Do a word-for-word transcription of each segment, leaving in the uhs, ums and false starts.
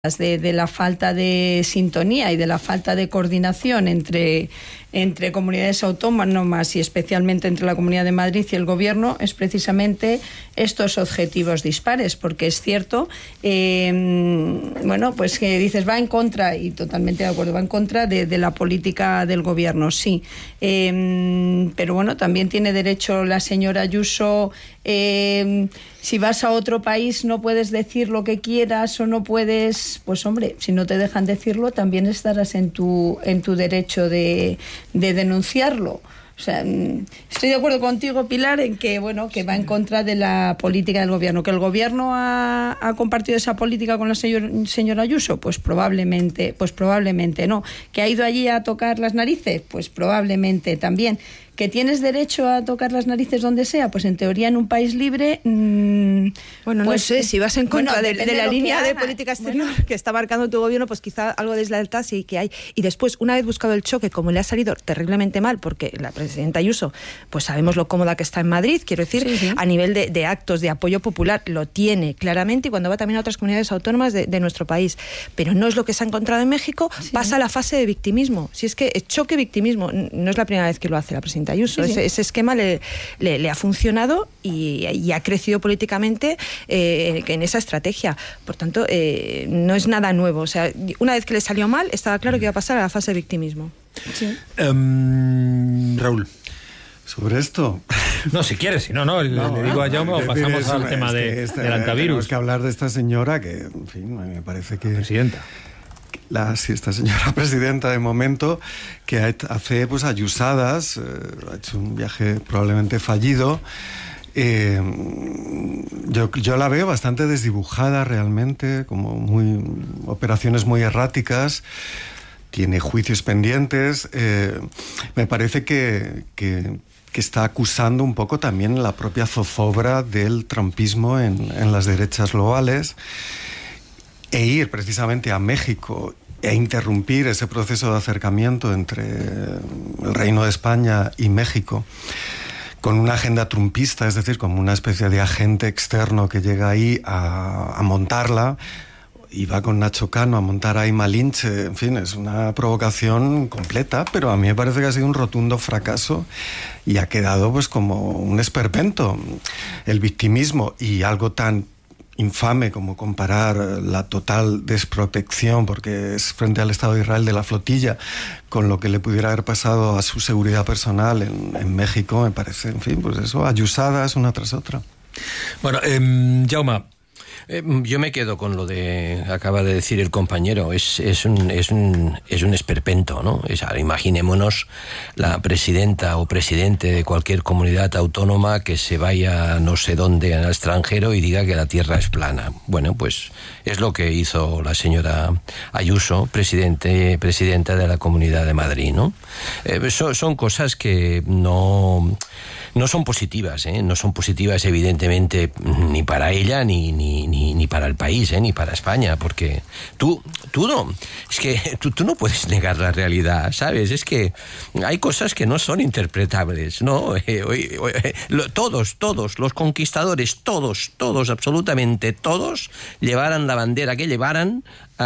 De, de la falta de sintonía y de la falta de coordinación entre, entre comunidades autónomas y especialmente entre la Comunidad de Madrid y el Gobierno es precisamente estos objetivos dispares, porque es cierto, eh, bueno, pues que dices va en contra, y totalmente de acuerdo, va en contra de, de la política del Gobierno, sí, eh, pero bueno, también tiene derecho la señora Ayuso. Eh, si vas a otro país no puedes decir lo que quieras o no puedes, pues hombre, si no te dejan decirlo también estarás en tu en tu derecho de, de denunciarlo. O sea, estoy de acuerdo contigo, Pilar, en que bueno, que va en contra de la política del Gobierno. ¿Que el Gobierno ha, ha compartido esa política con la señor, señora Ayuso? Pues probablemente, pues probablemente no. ¿Que ha ido allí a tocar las narices? Pues probablemente también. ¿Que tienes derecho a tocar las narices donde sea? Pues en teoría en un país libre... Mmm, bueno, pues, no sé, si vas en contra bueno, de, de la de línea de política exterior bueno. que está marcando tu gobierno, pues quizá algo de deslealtad sí que hay. Y después, una vez buscado el choque, como le ha salido terriblemente mal, porque la presidenta Ayuso, pues sabemos lo cómoda que está en Madrid, quiero decir, sí, sí. a nivel de, de actos de apoyo popular, lo tiene claramente, y cuando va también a otras comunidades autónomas de, de nuestro país. Pero no es lo que se ha encontrado en México, sí. pasa a la fase de victimismo. Si es que choque-victimismo, no es la primera vez que lo hace la presidenta Ayuso, sí, sí. Ese, ese esquema le, le, le ha funcionado y, y ha crecido políticamente eh, en esa estrategia. Por tanto, eh, no es nada nuevo. O sea, una vez que le salió mal, estaba claro que iba a pasar a la fase de victimismo. Sí. Um, Raúl. Sobre esto. No, si quieres, si no, no, no le digo a Jaume o pasamos al tema es de, que este, del antivirus. Tenemos que hablar de esta señora que, en fin, me parece que... Presidenta. La, sí, esta señora presidenta de momento, que hace pues ayusadas, eh, ha hecho un viaje probablemente fallido. Eh, yo, yo la veo bastante desdibujada realmente, como muy operaciones muy erráticas. Tiene juicios pendientes. Eh, me parece que, que, que está acusando un poco también la propia zozobra del trumpismo en, en las derechas globales, e ir precisamente a México e interrumpir ese proceso de acercamiento entre el Reino de España y México con una agenda trumpista, es decir, como una especie de agente externo que llega ahí a, a montarla, y va con Nacho Cano a montar ahí Malinche. En fin, es una provocación completa, pero a mí me parece que ha sido un rotundo fracaso y ha quedado pues como un esperpento. El victimismo y algo tan infame como comparar la total desprotección, porque es frente al Estado de Israel, de la flotilla, con lo que le pudiera haber pasado a su seguridad personal en, en México, me parece, en fin, pues eso, ayusadas una tras otra. Bueno, eh, Jaume, eh, yo me quedo con lo de acaba de decir el compañero, es, es, un, es, un, es un esperpento, ¿no? Es, ahora, imaginémonos la presidenta o presidente de cualquier comunidad autónoma que se vaya no sé dónde al extranjero y diga que la tierra es plana. Bueno, pues es lo que hizo la señora Ayuso, presidente, presidenta de la Comunidad de Madrid, ¿no? Eh, son, son cosas que no... No son positivas, ¿eh? No son positivas evidentemente ni para ella ni, ni, ni, ni para el país, ¿eh? Ni para España, porque tú, tú no, es que tú, tú no puedes negar la realidad, ¿sabes? Es que hay cosas que no son interpretables, ¿no? Eh, eh, eh, lo, todos, todos, los conquistadores, todos, todos, absolutamente todos, llevaran la bandera que llevaran,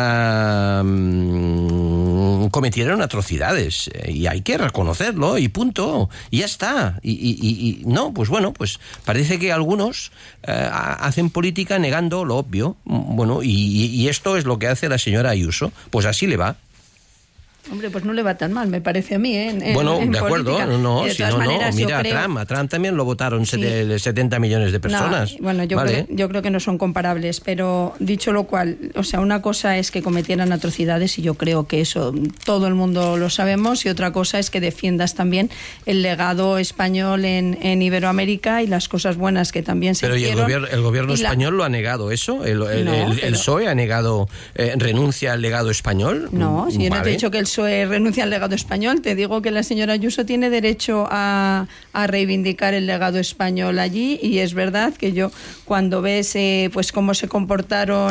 Uh, cometieron atrocidades y hay que reconocerlo y punto, y ya está. Y, y, y no, pues bueno, pues parece que algunos uh, hacen política negando lo obvio. Bueno, y, y esto es lo que hace la señora Ayuso, pues así le va. Hombre, pues no le va tan mal, me parece a mí, ¿eh? En, bueno, en de acuerdo, política. no, de si no, maneras, no, mira creo... a Trump, a Trump también lo votaron sí. setenta millones de personas. No, bueno, yo, vale. creo, yo creo que no son comparables, pero dicho lo cual, o sea, una cosa es que cometieran atrocidades y yo creo que eso todo el mundo lo sabemos, y otra cosa es que defiendas también el legado español en, en Iberoamérica y las cosas buenas que también se pero hicieron. Pero el gobierno, el gobierno la... español lo ha negado eso, el, el, no, el, el pero... P S O E ha negado, eh, renuncia al legado español. No, si yo vale. no te he dicho que el P S O E renuncia al legado español, te digo que la señora Ayuso tiene derecho a, a reivindicar el legado español allí, y es verdad que yo cuando ves eh, pues cómo se comportaron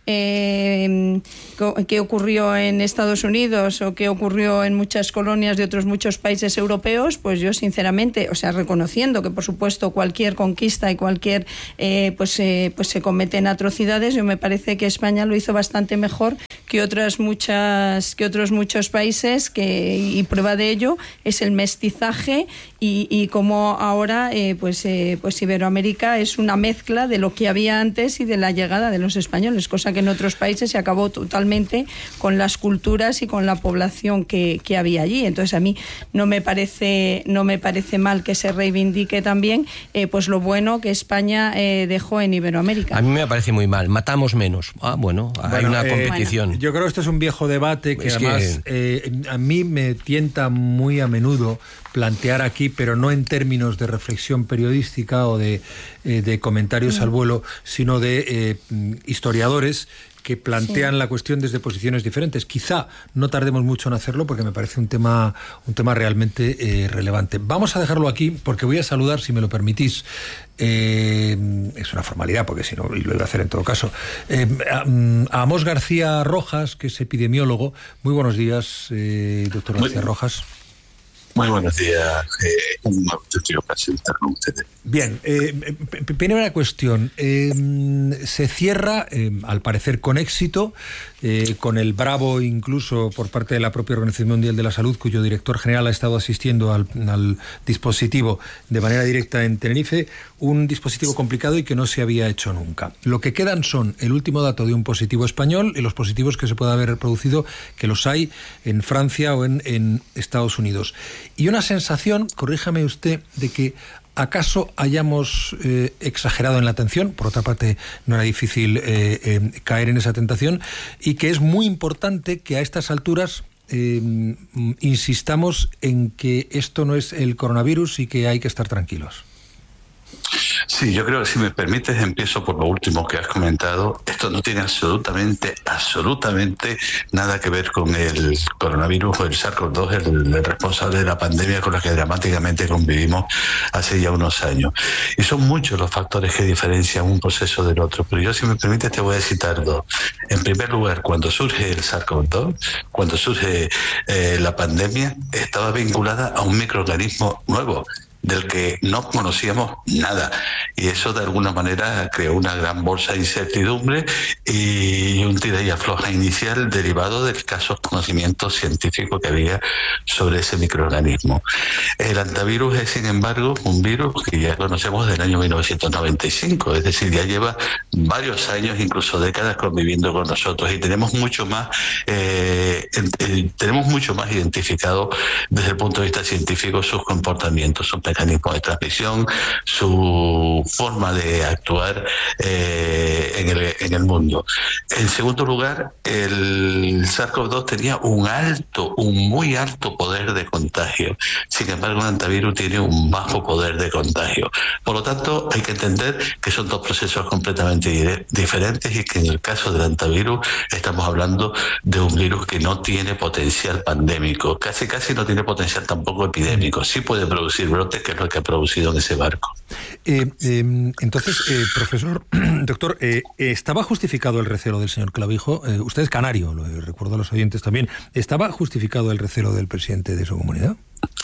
eh, qué ocurrió en Estados Unidos o qué ocurrió en muchas colonias de otros muchos países europeos, pues yo sinceramente, o sea, reconociendo que por supuesto cualquier conquista y cualquier eh, pues, eh, pues se cometen atrocidades, yo me parece que España lo hizo bastante mejor que otras muchas que otros muchos países, que y prueba de ello es el mestizaje y, y cómo ahora eh, pues eh, pues Iberoamérica es una mezcla de lo que había antes y de la llegada de los españoles, cosa que en otros países se acabó totalmente con las culturas y con la población que, que había allí. Entonces a mí no me parece no me parece mal que se reivindique también eh, pues lo bueno que España eh, dejó en Iberoamérica. A mí me parece muy mal. Matamos menos. Ah, bueno, hay bueno, una eh, competición. Bueno. Yo creo que esto es un viejo debate que es además que... Eh, a mí me tienta muy a menudo plantear aquí, pero no en términos de reflexión periodística o de, eh, de comentarios mm. al vuelo, sino de eh, historiadores que plantean sí. la cuestión desde posiciones diferentes. Quizá no tardemos mucho en hacerlo porque me parece un tema, un tema realmente eh, relevante. Vamos a dejarlo aquí porque voy a saludar, si me lo permitís, eh, es una formalidad porque si no, y lo iba a hacer en todo caso, eh, a, a Amós García Rojas, que es epidemiólogo. Muy buenos días, eh, doctor García Muy, Rojas. Muy buenos días, eh, un auténtico placer estar con ustedes. Bien, eh, primera cuestión, eh, se cierra, eh, al parecer con éxito, eh, con el bravo incluso por parte de la propia Organización Mundial de la Salud, cuyo director general ha estado asistiendo al, al dispositivo de manera directa en Tenerife, un dispositivo complicado y que no se había hecho nunca. Lo que quedan son el último dato de un positivo español y los positivos que se puede haber producido, que los hay en Francia o en, en Estados Unidos. Y una sensación, corríjame usted, de que ¿acaso hayamos eh, exagerado en la atención? Por otra parte, no era difícil eh, eh, caer en esa tentación, y que es muy importante que a estas alturas eh, insistamos en que esto no es el coronavirus y que hay que estar tranquilos. Sí, yo creo que si me permites empiezo por lo último que has comentado. Esto no tiene absolutamente, absolutamente nada que ver con el coronavirus o el SARS-CoV dos, el, el responsable de la pandemia con la que dramáticamente convivimos hace ya unos años. Y son muchos los factores que diferencian un proceso del otro, pero yo, si me permites, te voy a citar dos. En primer lugar, cuando surge el SARS-CoV dos, cuando surge eh, la pandemia, estaba vinculada a un microorganismo nuevo, del que no conocíamos nada, y eso de alguna manera creó una gran bolsa de incertidumbre y un tira y afloja inicial derivado del escasos conocimientos científicos que había sobre ese microorganismo. El antivirus es, sin embargo, un virus que ya conocemos del año mil novecientos noventa y cinco, es decir, ya lleva varios años, incluso décadas, conviviendo con nosotros, y tenemos mucho más eh, eh, tenemos mucho más identificado desde el punto de vista científico sus comportamientos, sus mecanismos de transmisión, su forma de actuar eh, en, el, en el mundo. En segundo lugar, el SARS-CoV dos tenía un alto, un muy alto poder de contagio. Sin embargo, el antivirus tiene un bajo poder de contagio. Por lo tanto, hay que entender que son dos procesos completamente diferentes, y que en el caso del antivirus estamos hablando de un virus que no tiene potencial pandémico, casi casi no tiene potencial tampoco epidémico. Sí puede producir brotes, que es lo que ha producido en ese barco. Eh, eh, entonces, eh, profesor, doctor, eh, ¿estaba justificado el recelo del señor Clavijo? Eh, usted es canario, lo recuerdo a los oyentes también. ¿Estaba justificado el recelo del presidente de su comunidad?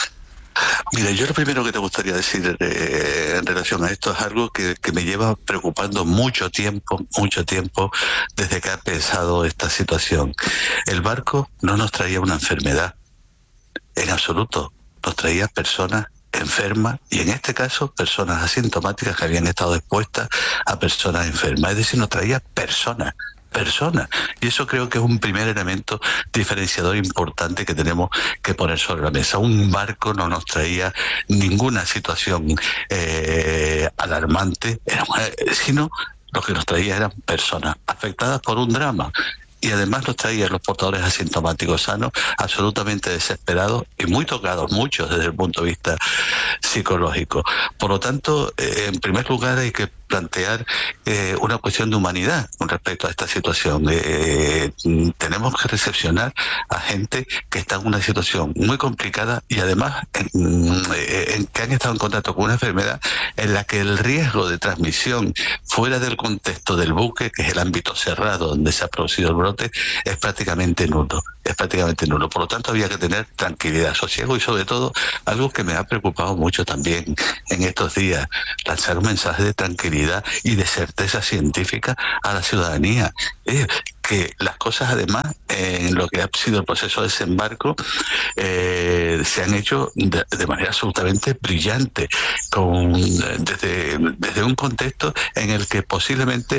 Mira, yo lo primero que te gustaría decir eh, en relación a esto es algo que, que me lleva preocupando mucho tiempo, mucho tiempo desde que ha empezado esta situación. El barco no nos traía una enfermedad, en absoluto. Nos traía personas enfermas, y en este caso personas asintomáticas que habían estado expuestas a personas enfermas. Es decir, nos traía personas, personas. Y eso creo que es un primer elemento diferenciador importante que tenemos que poner sobre la mesa. Un barco no nos traía ninguna situación eh, alarmante, sino lo que nos traía eran personas afectadas por un drama. Y además nos traían los portadores asintomáticos sanos, absolutamente desesperados y muy tocados, muchos desde el punto de vista psicológico. Por lo tanto, eh, en primer lugar hay que plantear eh, una cuestión de humanidad con respecto a esta situación. Eh, tenemos que recepcionar a gente que está en una situación muy complicada y además en, en que han estado en contacto con una enfermedad en la que el riesgo de transmisión fuera del contexto del buque, que es el ámbito cerrado donde se ha producido el brote, es prácticamente nulo. Es prácticamente nulo. Por lo tanto, había que tener tranquilidad, sosiego y sobre todo, algo que me ha preocupado mucho también en estos días, lanzar un mensaje de tranquilidad y de certeza científica a la ciudadanía. Eh, que las cosas además en lo que ha sido el proceso de desembarco eh, se han hecho de, de manera absolutamente brillante, con, desde, desde un contexto en el que posiblemente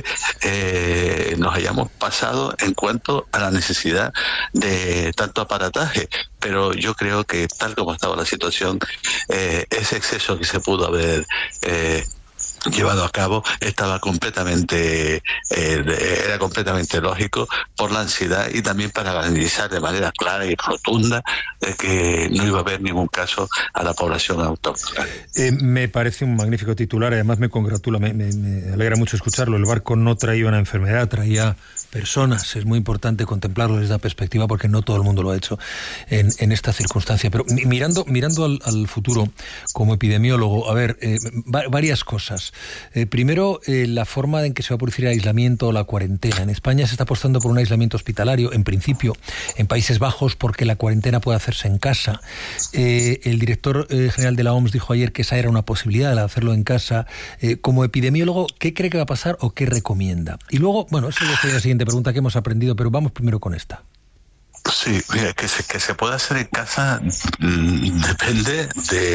eh, nos hayamos pasado en cuanto a la necesidad de tanto aparataje, pero yo creo que tal como estaba la situación, eh, ese exceso que se pudo haber eh, llevado a cabo estaba completamente eh, era completamente lógico por la ansiedad y también para garantizar de manera clara y rotunda eh, que no iba a haber ningún caso a la población autóctona. Eh, me parece un magnífico titular, además me congratula, me, me, me alegra mucho escucharlo. El barco no traía una enfermedad, traía personas. Es muy importante contemplarlo desde esa perspectiva porque no todo el mundo lo ha hecho en, en esta circunstancia. Pero mirando, mirando al, al futuro como epidemiólogo, a ver, eh, va, varias cosas. Eh, primero, eh, la forma en que se va a producir el aislamiento o la cuarentena. En España se está apostando por un aislamiento hospitalario, en principio, en Países Bajos, porque la cuarentena puede hacerse en casa. Eh, el director eh, general de la O M S dijo ayer que esa era una posibilidad, de hacerlo en casa. Eh, como epidemiólogo, ¿qué cree que va a pasar o qué recomienda? Y luego, bueno, eso es la siguiente pregunta que hemos aprendido, pero vamos primero con esta. Sí, mira, que se, que se pueda hacer en casa mmm, depende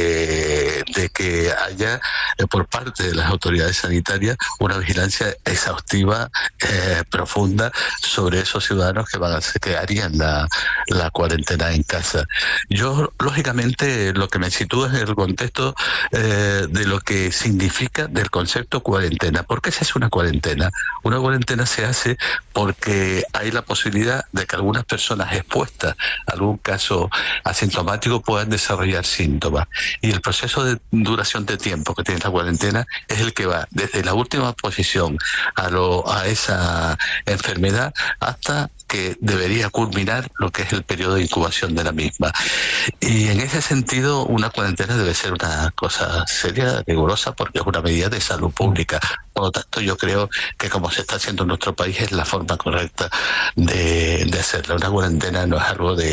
de, de que haya eh, por parte de las autoridades sanitarias una vigilancia exhaustiva, eh, profunda sobre esos ciudadanos que van a hacer, que harían la, la cuarentena en casa. Yo, lógicamente, lo que me sitúo es en el contexto eh, de lo que significa del concepto cuarentena. ¿Por qué se hace una cuarentena? Una cuarentena se hace porque hay la posibilidad de que algunas personas expuestas a algún caso asintomático puedan desarrollar síntomas. Y el proceso de duración de tiempo que tiene la cuarentena es el que va desde la última posición a, lo, a esa enfermedad hasta que debería culminar lo que es el periodo de incubación de la misma. Y en ese sentido, una cuarentena debe ser una cosa seria, rigurosa, porque es una medida de salud pública. Por lo tanto, yo creo que como se está haciendo en nuestro país es la forma correcta de, de hacerla. Una cuarentena no es algo de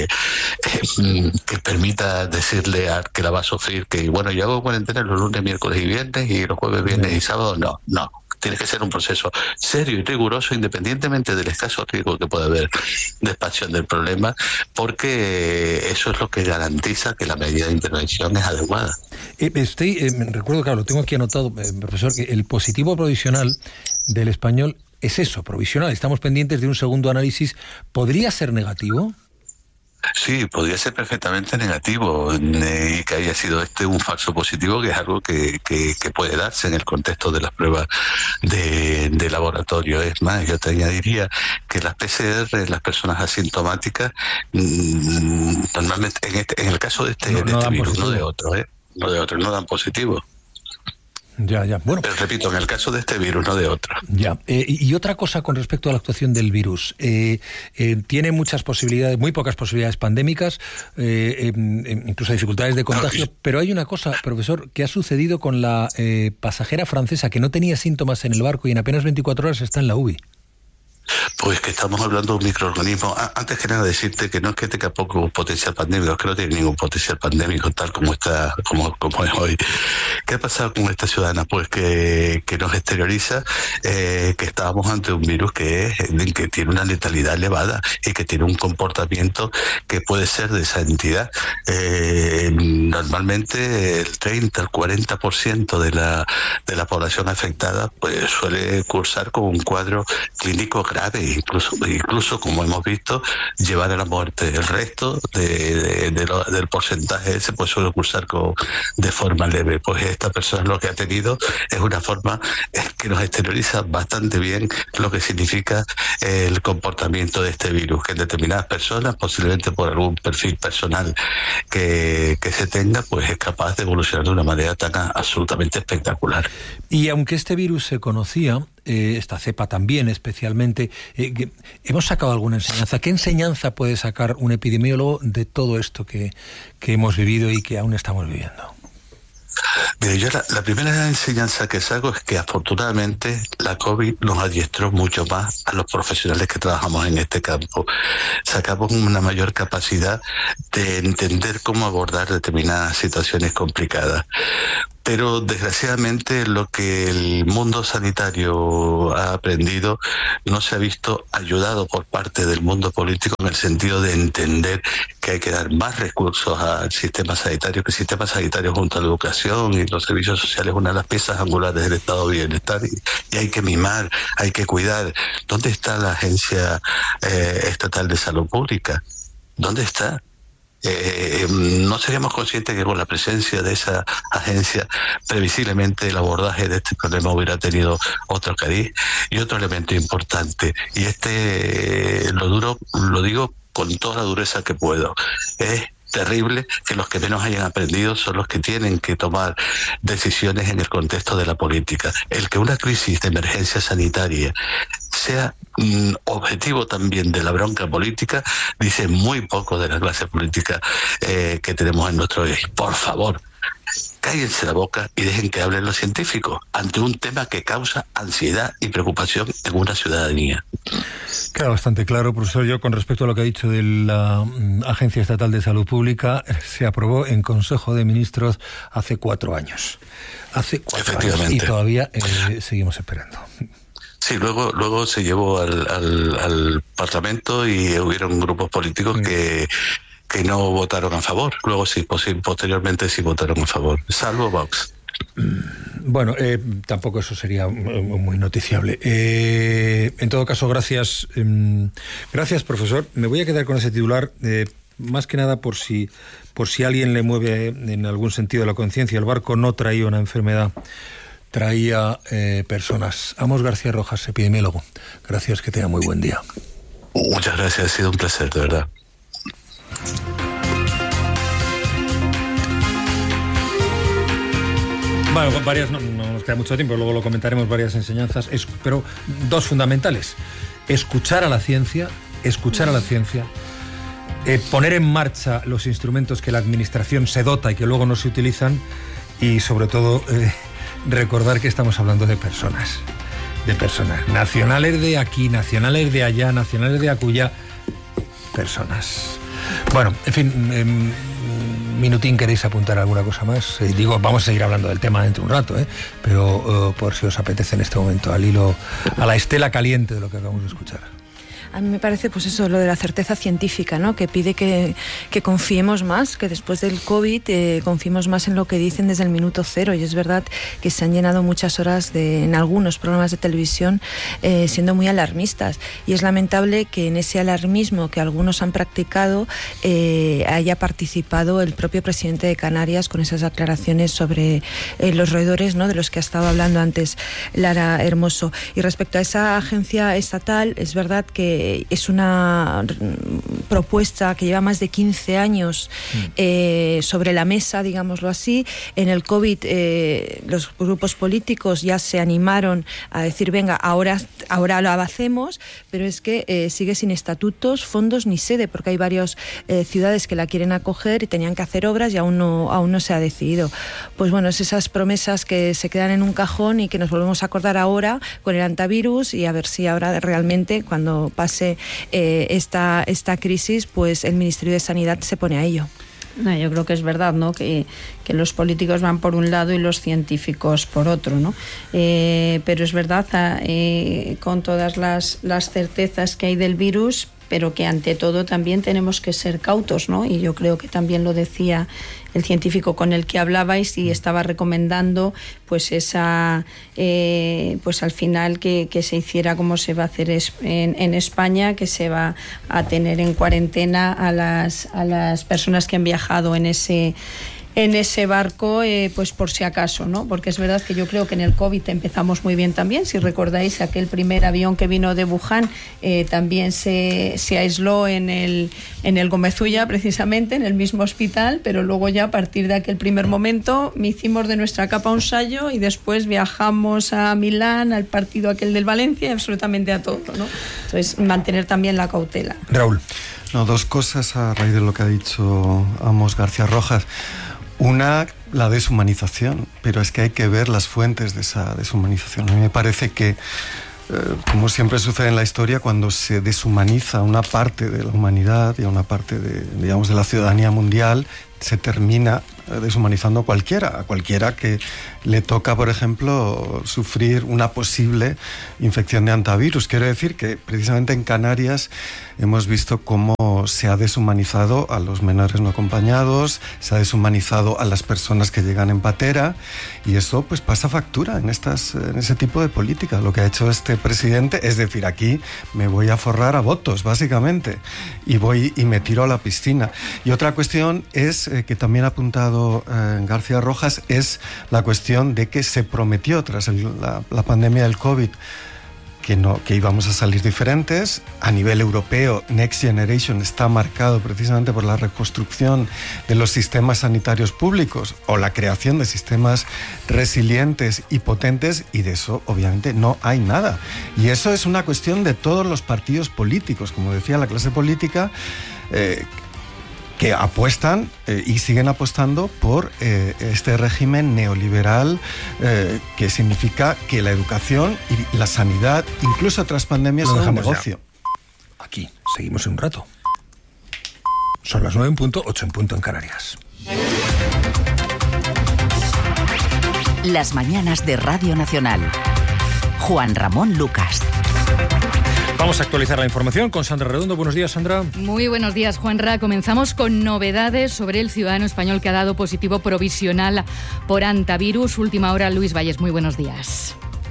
eh, que permita decirle al que la va a sufrir que, bueno, yo hago cuarentena los lunes, miércoles y viernes y los jueves, viernes y sábados. No, no. Tiene que ser un proceso serio y riguroso, independientemente del escaso riesgo que pueda haber de expansión del problema, porque eso es lo que garantiza que la medida de intervención es adecuada. Eh, estoy, eh, recuerdo, claro, lo tengo aquí anotado, eh, profesor, que el positivo provisional del español es eso, provisional. Estamos pendientes de un segundo análisis. ¿Podría ser negativo? Sí, podría ser perfectamente negativo y que haya sido este un falso positivo, que es algo que, que, que puede darse en el contexto de las pruebas de, de laboratorio. Es más, yo te añadiría que las P C R, las personas asintomáticas, mmm, normalmente, en, este, en el caso de este, no, de no este virus, positivo. no de otro, ¿eh? no de otro, no dan positivo. Ya, ya. Bueno, pero repito, en el caso de este virus, no de otro. Ya. Eh, y otra cosa con respecto a la actuación del virus. Eh, eh, tiene muchas posibilidades, muy pocas posibilidades pandémicas, eh, eh, incluso dificultades de contagio, no, y... pero hay una cosa, profesor, que ha sucedido con la eh, pasajera francesa que no tenía síntomas en el barco y en apenas veinticuatro horas está en la U B I. Pues que estamos hablando de un microorganismo. Antes que nada decirte que no es que tenga poco potencial pandémico, es que no tiene ningún potencial pandémico tal como está, como, como es hoy. ¿Qué ha pasado con esta ciudadana? Pues que, que nos exterioriza eh, que estábamos ante un virus que, es, que tiene una letalidad elevada y que tiene un comportamiento que puede ser de esa entidad. Eh, normalmente el treinta, el cuarenta por ciento de la, de la población afectada pues suele cursar con un cuadro clínico grave. grave, incluso, incluso como hemos visto, llevar a la muerte. El resto de, de, de lo, del porcentaje ese pues suele cursar con, de forma leve. Pues esta persona lo que ha tenido es una forma es que nos exterioriza bastante bien lo que significa el comportamiento de este virus, que en determinadas personas, posiblemente por algún perfil personal que, que se tenga, pues es capaz de evolucionar de una manera tan absolutamente espectacular. Y aunque este virus se conocía, eh, esta cepa también especialmente, eh, ¿hemos sacado alguna enseñanza? ¿Qué enseñanza puede sacar un epidemiólogo de todo esto que, que hemos vivido y que aún estamos viviendo? Mire, yo la, la primera enseñanza que saco es que afortunadamente la COVID nos adiestró mucho más a los profesionales que trabajamos en este campo. Sacamos una mayor capacidad de entender cómo abordar determinadas situaciones complicadas. Pero desgraciadamente lo que el mundo sanitario ha aprendido no se ha visto ayudado por parte del mundo político en el sentido de entender que hay que dar más recursos al sistema sanitario, que el sistema sanitario junto a la educación y los servicios sociales es una de las piezas angulares del estado de bienestar y, y hay que mimar, hay que cuidar. ¿Dónde está la Agencia eh, Estatal de Salud Pública? ¿Dónde está? Eh, no seríamos conscientes que con la presencia de esa agencia previsiblemente el abordaje de este problema hubiera tenido otro cariz. Y otro elemento importante, y este lo duro lo digo con toda la dureza que puedo, es terrible que los que menos hayan aprendido son los que tienen que tomar decisiones en el contexto de la política. El que una crisis de emergencia sanitaria sea mm, objetivo también de la bronca política dice muy poco de la clase política eh, que tenemos en nuestro país. Por favor, cállense la boca y dejen que hablen los científicos ante un tema que causa ansiedad y preocupación en una ciudadanía. Queda bastante claro, profesor. Yo, con respecto a lo que ha dicho de la um, Agencia Estatal de Salud Pública, se aprobó en Consejo de Ministros hace cuatro años. Hace cuatro años y todavía eh, seguimos esperando. Sí, luego luego se llevó al, al, al Parlamento y hubieron grupos políticos sí. que que no votaron a favor. Luego sí, posteriormente sí votaron a favor, salvo Vox. Bueno, eh, tampoco eso sería muy noticiable. Eh, en todo caso, gracias, eh, gracias, profesor. Me voy a quedar con ese titular, eh, más que nada por si, por si alguien le mueve en algún sentido la conciencia. El barco no traía una enfermedad, traía eh, personas. Amos García Rojas, epidemiólogo. Gracias, que tenga muy buen día. Muchas gracias, ha sido un placer, de verdad. Bueno, varias, no, no nos queda mucho tiempo, luego lo comentaremos, varias enseñanzas, es, pero dos fundamentales: escuchar a la ciencia, escuchar a la ciencia, eh, poner en marcha los instrumentos que la administración se dota y que luego no se utilizan, y sobre todo eh, recordar que estamos hablando de personas, de personas, nacionales de aquí, nacionales de allá, nacionales de acullá, personas. Bueno, en fin, eh, minutín, ¿queréis apuntar alguna cosa más? Eh, digo, vamos a seguir hablando del tema dentro de un rato, ¿eh? pero uh, por si os apetece en este momento, al hilo, a la estela caliente de lo que acabamos de escuchar. A mí me parece pues eso, lo de la certeza científica, ¿no? Que pide que, que confiemos más, que después del COVID eh, confiemos más en lo que dicen desde el minuto cero. Y es verdad que se han llenado muchas horas de, en algunos programas de televisión eh, siendo muy alarmistas. Y es lamentable que en ese alarmismo que algunos han practicado eh, haya participado el propio presidente de Canarias con esas aclaraciones sobre eh, los roedores, ¿no? De los que ha estado hablando antes Lara Hermoso. Y respecto a esa agencia estatal, es verdad que es una propuesta que lleva más de quince años eh, sobre la mesa, digámoslo así. En el COVID eh, los grupos políticos ya se animaron a decir, venga, ahora, ahora lo hacemos, pero es que eh, sigue sin estatutos, fondos ni sede, porque hay varias eh, ciudades que la quieren acoger y tenían que hacer obras y aún no, aún no se ha decidido. Pues bueno, es esas promesas que se quedan en un cajón y que nos volvemos a acordar ahora con el antivirus, y a ver si ahora realmente, cuando pase Eh, esta, esta crisis, pues el Ministerio de Sanidad se pone a ello. No, yo creo que es verdad, ¿no? Que, que los políticos van por un lado y los científicos por otro, ¿no? Eh, pero es verdad, eh, con todas las, las certezas que hay del virus, pero que ante todo también tenemos que ser cautos, ¿no? Y yo creo que también lo decía el científico con el que hablabais y estaba recomendando pues esa eh, pues al final que, que se hiciera como se va a hacer en, en España, que se va a tener en cuarentena a las a las personas que han viajado en ese en ese barco, eh, pues por si acaso, ¿no? Porque es verdad que yo creo que en el COVID empezamos muy bien también. Si recordáis, aquel primer avión que vino de Wuhan eh, también se, se aisló en el, en el Gómez Ulla, precisamente, en el mismo hospital, pero luego ya a partir de aquel primer momento hicimos de nuestra capa un sallo y después viajamos a Milán, al partido aquel del Valencia y absolutamente a todo, ¿no? Entonces, mantener también la cautela. Raúl. No, dos cosas a raíz de lo que ha dicho Amos García Rojas. Una, la deshumanización, pero es que hay que ver las fuentes de esa deshumanización. A mí me parece que, eh, como siempre sucede en la historia, cuando se deshumaniza una parte de la humanidad y a una parte de, digamos, de la ciudadanía mundial, se termina deshumanizando a cualquiera, a cualquiera que le toca, por ejemplo, sufrir una posible infección de hantavirus. Quiero decir que precisamente en Canarias hemos visto cómo se ha deshumanizado a los menores no acompañados, se ha deshumanizado a las personas que llegan en patera, y eso pues pasa factura en estas, en ese tipo de política. Lo que ha hecho este presidente es decir, aquí me voy a forrar a votos, básicamente, y voy y me tiro a la piscina. Y otra cuestión es eh, que también ha apuntado eh, García Rojas, es la cuestión de que se prometió tras el, la, la pandemia del COVID que, no, que íbamos a salir diferentes. A nivel europeo, Next Generation está marcado precisamente por la reconstrucción de los sistemas sanitarios públicos o la creación de sistemas resilientes y potentes, y de eso obviamente no hay nada. Y eso es una cuestión de todos los partidos políticos, como decía la clase política, eh, que apuestan eh, y siguen apostando por eh, este régimen neoliberal eh, que significa que la educación y la sanidad, incluso tras pandemias, son un negocio. Ya. Aquí, seguimos en un rato. Son las nueve en punto, ocho en punto en Canarias. Las mañanas de Radio Nacional. Juan Ramón Lucas. Vamos a actualizar la información con Sandra Redondo. Buenos días, Sandra. Muy buenos días, Juanra. Comenzamos con novedades sobre el ciudadano español que ha dado positivo provisional por hantavirus. Última hora, Luis Valles. Muy buenos días.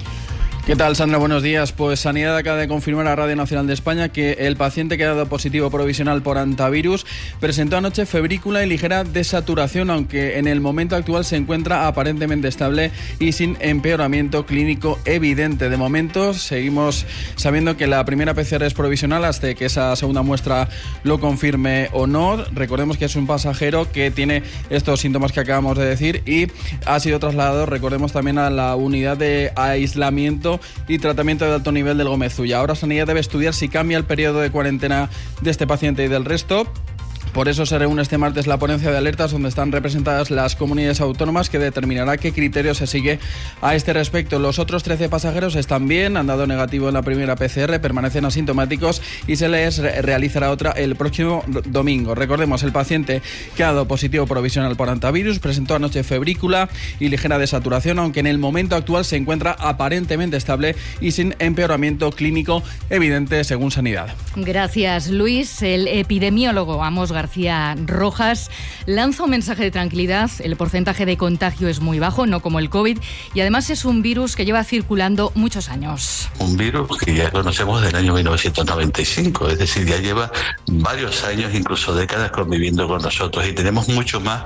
¿Qué tal, Sandra? Buenos días. Pues Sanidad acaba de confirmar a Radio Nacional de España que el paciente que ha dado positivo provisional por hantavirus presentó anoche febrícula y ligera desaturación, aunque en el momento actual se encuentra aparentemente estable y sin empeoramiento clínico evidente. De momento seguimos sabiendo que la primera P C R es provisional hasta que esa segunda muestra lo confirme o no. Recordemos que es un pasajero que tiene estos síntomas que acabamos de decir y ha sido trasladado, recordemos, también a la unidad de aislamiento y tratamiento de alto nivel del Gómez Ulla. Ahora Sanidad debe estudiar si cambia el periodo de cuarentena de este paciente y del resto. Por eso se reúne este martes la ponencia de alertas, donde están representadas las comunidades autónomas, que determinará qué criterio se sigue a este respecto. Los otros trece pasajeros están bien, han dado negativo en la primera P C R, permanecen asintomáticos y se les realizará otra el próximo domingo. Recordemos, el paciente que ha dado positivo provisional por hantavirus presentó anoche febrícula y ligera desaturación, aunque en el momento actual se encuentra aparentemente estable y sin empeoramiento clínico evidente, según Sanidad. Gracias, Luis. El epidemiólogo Amos García Rojas lanza un mensaje de tranquilidad. El porcentaje de contagio es muy bajo, no como el COVID, y además es un virus que lleva circulando muchos años. Un virus que ya conocemos del año mil novecientos noventa y cinco, es decir, ya lleva varios años, incluso décadas, conviviendo con nosotros, y tenemos mucho más,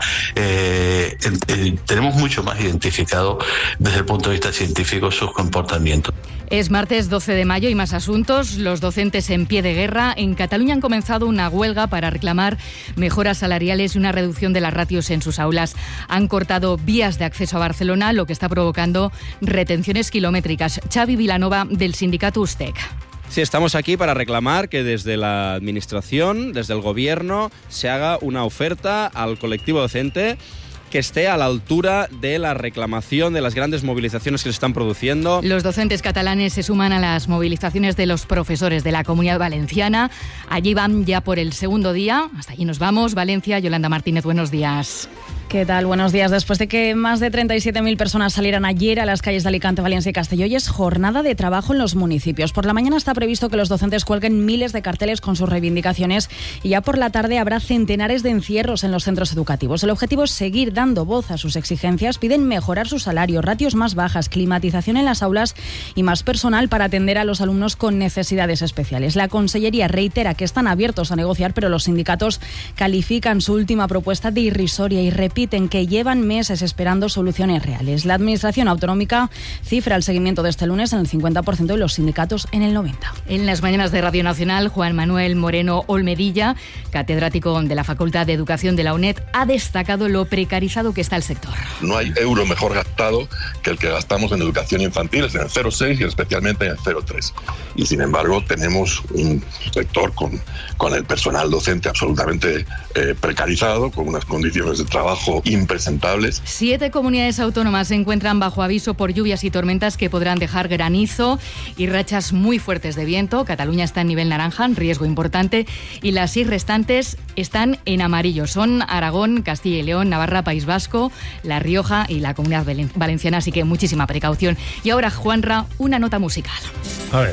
eh, eh, tenemos mucho más identificado desde el punto de vista científico sus comportamientos. Es martes doce de mayo y más asuntos. Los docentes en pie de guerra. En Cataluña han comenzado una huelga para reclamar mejoras salariales y una reducción de las ratios en sus aulas. Han cortado vías de acceso a Barcelona, lo que está provocando retenciones kilométricas. Xavi Vilanova, del sindicato USTEC. Sí, estamos aquí para reclamar que desde la Administración, desde el Gobierno, se haga una oferta al colectivo docente que esté a la altura de la reclamación de las grandes movilizaciones que se están produciendo. Los docentes catalanes se suman a las movilizaciones de los profesores de la Comunidad Valenciana. Allí van ya por el segundo día. Hasta allí nos vamos. Valencia, Yolanda Martínez, buenos días. ¿Qué tal? Buenos días. Después de que más de treinta y siete mil personas salieran ayer a las calles de Alicante, Valencia y Castelló, hoy es jornada de trabajo en los municipios. Por la mañana está previsto que los docentes cuelguen miles de carteles con sus reivindicaciones y ya por la tarde habrá centenares de encierros en los centros educativos. El objetivo es seguir dando voz a sus exigencias. Piden mejorar sus salarios, ratios más bajas, climatización en las aulas y más personal para atender a los alumnos con necesidades especiales. La Consellería reitera que están abiertos a negociar, pero los sindicatos califican su última propuesta de irrisoria y repiten que llevan meses esperando soluciones reales. La Administración autonómica cifra el seguimiento de este lunes en el cincuenta por ciento y los sindicatos en el noventa por ciento. En las mañanas de Radio Nacional, Juan Manuel Moreno Olmedilla, catedrático de la Facultad de Educación de la UNED, ha destacado lo precarizado que está el sector. No hay euro mejor gastado que el que gastamos en educación infantil, es en el cero seis y especialmente en el cero tres. Y sin embargo tenemos un sector con, con el personal docente absolutamente eh, precarizado, con unas condiciones de trabajo impresentables. Siete comunidades autónomas se encuentran bajo aviso por lluvias y tormentas que podrán dejar granizo y rachas muy fuertes de viento. Cataluña está en nivel naranja, en riesgo importante, y las seis restantes están en amarillo. Son Aragón, Castilla y León, Navarra, País Vasco, La Rioja y la Comunidad Valenciana, así que muchísima precaución. Y ahora, Juanra, una nota musical. A ver.